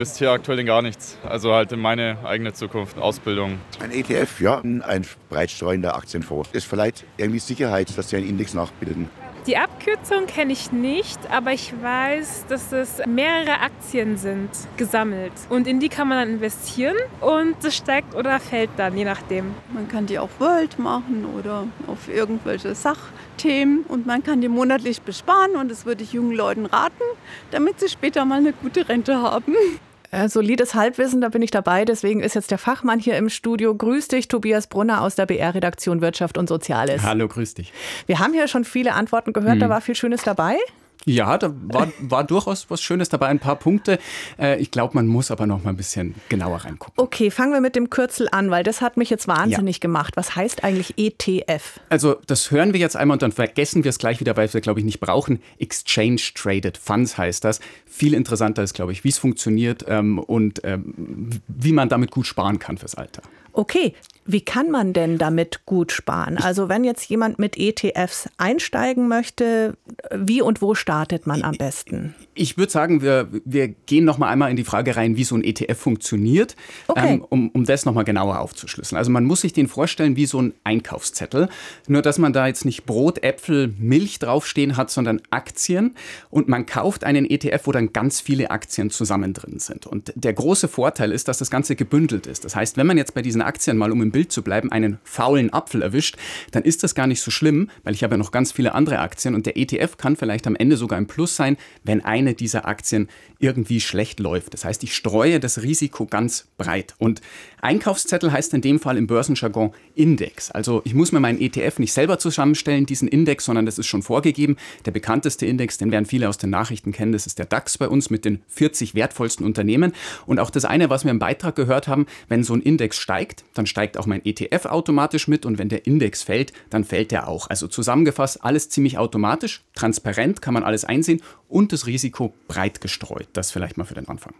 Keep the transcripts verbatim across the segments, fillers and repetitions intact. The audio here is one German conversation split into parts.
Investiere aktuell in gar nichts. Also halt in meine eigene Zukunft, Ausbildung. Ein E T F, ja, ein breit streuender Aktienfonds. Ist vielleicht irgendwie Sicherheit, dass sie einen Index nachbilden. Die Abkürzung kenne ich nicht, aber ich weiß, dass es mehrere Aktien sind, gesammelt. Und in die kann man dann investieren und das steigt oder fällt dann, je nachdem. Man kann die auf World machen oder auf irgendwelche Sachthemen und man kann die monatlich besparen und das würde ich jungen Leuten raten, damit sie später mal eine gute Rente haben. Äh, solides Halbwissen, da bin ich dabei. Deswegen ist jetzt der Fachmann hier im Studio. Grüß dich, Tobias Brunner aus der B R-Redaktion Wirtschaft und Soziales. Hallo, grüß dich. Wir haben hier schon viele Antworten gehört, hm. da war viel Schönes dabei. Ja, da war, war durchaus was Schönes dabei, ein paar Punkte. Äh, ich glaube, man muss aber noch mal ein bisschen genauer reingucken. Okay, fangen wir mit dem Kürzel an, weil das hat mich jetzt wahnsinnig ja. gemacht. Was heißt eigentlich E T F? Also das hören wir jetzt einmal und dann vergessen wir es gleich wieder, weil wir, glaube ich, nicht brauchen. Exchange Traded Funds heißt das. Viel interessanter ist, glaube ich, wie es funktioniert ähm, und ähm, wie man damit gut sparen kann fürs Alter. Okay, wie kann man denn damit gut sparen? Also wenn jetzt jemand mit E T Fs einsteigen möchte, wie und wo startet man am besten? Ich würde sagen, wir, wir gehen noch mal einmal in die Frage rein, wie so ein E T F funktioniert, okay. ähm, um, um das noch mal genauer aufzuschlüsseln. Also man muss sich den vorstellen wie so ein Einkaufszettel, nur dass man da jetzt nicht Brot, Äpfel, Milch draufstehen hat, sondern Aktien. Und man kauft einen E T F, wo dann ganz viele Aktien zusammen drin sind. Und der große Vorteil ist, dass das Ganze gebündelt ist. Das heißt, wenn man jetzt bei diesen Aktien mal, um im Bild zu bleiben, einen faulen Apfel erwischt, dann ist das gar nicht so schlimm, weil ich habe ja noch ganz viele andere Aktien und der E T F kann vielleicht am Ende sogar ein Plus sein, wenn eine dieser Aktien irgendwie schlecht läuft. Das heißt, ich streue das Risiko ganz breit. Und Einkaufszettel heißt in dem Fall im Börsenjargon Index. Also ich muss mir meinen E T F nicht selber zusammenstellen, diesen Index, sondern das ist schon vorgegeben. Der bekannteste Index, den werden viele aus den Nachrichten kennen, das ist der DAX bei uns mit den vierzig wertvollsten Unternehmen. Und auch das eine, was wir im Beitrag gehört haben, wenn so ein Index steigt, dann steigt auch mein E T F automatisch mit und wenn der Index fällt, dann fällt der auch. Also zusammengefasst, alles ziemlich automatisch, transparent, kann man alles einsehen und das Risiko breit gestreut. Das vielleicht mal für den Anfang.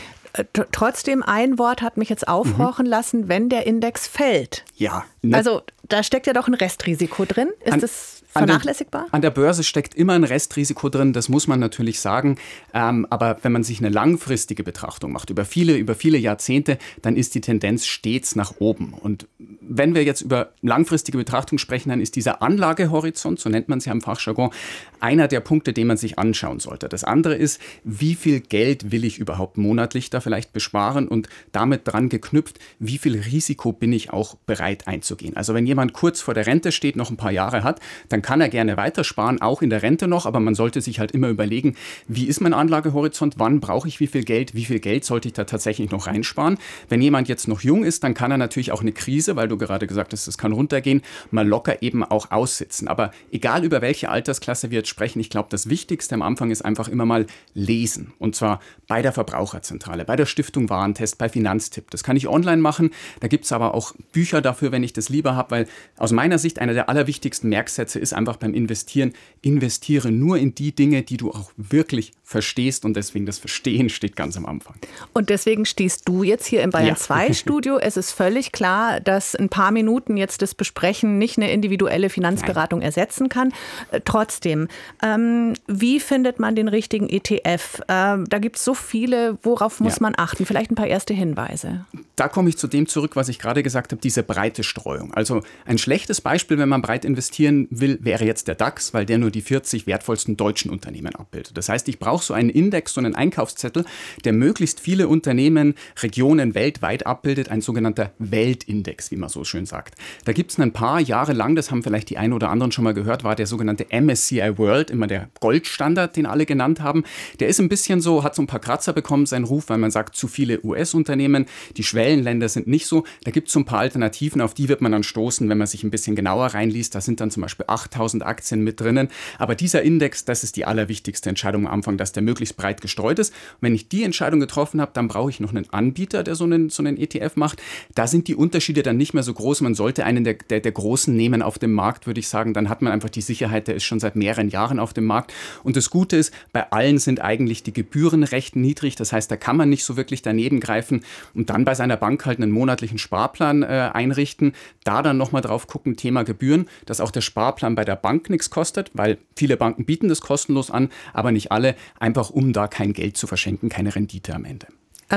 Trotzdem, ein Wort hat mich jetzt aufhorchen mhm. lassen, wenn der Index fällt. Ja. Ne? Also da steckt ja doch ein Restrisiko drin. Ist an, das vernachlässigbar? An der, an der Börse steckt immer ein Restrisiko drin, das muss man natürlich sagen. Ähm, aber wenn man sich eine langfristige Betrachtung macht, über viele, über viele Jahrzehnte, dann ist die Tendenz stets nach oben. Und wenn wir jetzt über langfristige Betrachtung sprechen, dann ist dieser Anlagehorizont, so nennt man es ja im Fachjargon, einer der Punkte, den man sich anschauen sollte. Das andere ist, wie viel Geld will ich überhaupt monatlich da vielleicht besparen und damit dran geknüpft, wie viel Risiko bin ich auch bereit einzugehen. Also wenn jemand kurz vor der Rente steht, noch ein paar Jahre hat, dann kann er gerne weitersparen, auch in der Rente noch, aber man sollte sich halt immer überlegen, wie ist mein Anlagehorizont, wann brauche ich wie viel Geld, wie viel Geld sollte ich da tatsächlich noch reinsparen. Wenn jemand jetzt noch jung ist, dann kann er natürlich auch eine Krise, weil du gerade gesagt hast, es kann runtergehen, mal locker eben auch aussitzen. Aber egal über welche Altersklasse wir jetzt sprechen, ich glaube, das Wichtigste am Anfang ist einfach immer mal lesen. Und zwar bei der Verbraucherzentrale, bei der Stiftung Warentest, bei Finanztipp. Das kann ich online machen. Da gibt es aber auch Bücher dafür, wenn ich das lieber habe, weil aus meiner Sicht einer der allerwichtigsten Merksätze ist einfach beim Investieren, investiere nur in die Dinge, die du auch wirklich verstehst und deswegen das Verstehen steht ganz am Anfang. Und deswegen stehst du jetzt hier im Bayern zwei ja. Studio. Es ist völlig klar, dass ein paar Minuten jetzt das Besprechen nicht eine individuelle Finanzberatung Nein. ersetzen kann. Äh, trotzdem, ähm, wie findet man den richtigen E T F? Äh, da gibt es so viele, worauf muss ja. man achten? Vielleicht ein paar erste Hinweise. Da komme ich zu dem zurück, was ich gerade gesagt habe, diese breite Streuung. Also ein schlechtes Beispiel, wenn man breit investieren will, wäre jetzt der DAX, weil der nur die vierzig wertvollsten deutschen Unternehmen abbildet. Das heißt, ich brauche so einen Index, so einen Einkaufszettel, der möglichst viele Unternehmen, Regionen weltweit abbildet, ein sogenannter Weltindex, wie man so schön sagt. Da gibt es ein paar Jahre lang, das haben vielleicht die einen oder anderen schon mal gehört, war der sogenannte M S C I World, immer der Goldstandard, den alle genannt haben. Der ist ein bisschen so, hat so ein paar Kratzer bekommen, seinen Ruf, weil man sagt, zu viele U S-Unternehmen, die Schwellenländer sind nicht so. Da gibt es so ein paar Alternativen, auf die wird man dann stoßen, wenn man sich ein bisschen genauer reinliest. Da sind dann zum Beispiel achttausend Aktien mit drinnen. Aber dieser Index, das ist die allerwichtigste Entscheidung am Anfang, dass der möglichst breit gestreut ist. Und wenn ich die Entscheidung getroffen habe, dann brauche ich noch einen Anbieter, der so einen, so einen E T F macht. Da sind die Unterschiede dann nicht mehr so groß. Man sollte einen der, der, der Großen nehmen auf dem Markt, würde ich sagen. Dann hat man einfach die Sicherheit, der ist schon seit mehreren Jahren auf dem Markt. Und das Gute ist, bei allen sind eigentlich die Gebühren recht niedrig. Das heißt, da kann man nicht so wirklich daneben greifen und dann bei seiner Bank halt einen monatlichen Sparplan äh, einrichten. Da dann nochmal drauf gucken, Thema Gebühren, dass auch der Sparplan bei der Bank nichts kostet, weil viele Banken bieten das kostenlos an, aber nicht alle, einfach um da kein Geld zu verschenken, keine Rendite am Ende.